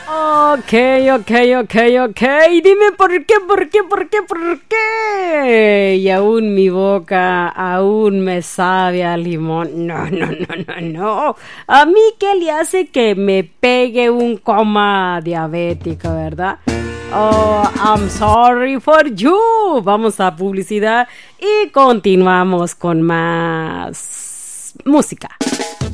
Ok. Dime por qué. Y aún mi boca aún me sabe a limón. No. A mí, ¿qué le hace que me pegue un coma diabético, verdad? Oh, I'm sorry for you. Vamos a publicidad y continuamos con más música.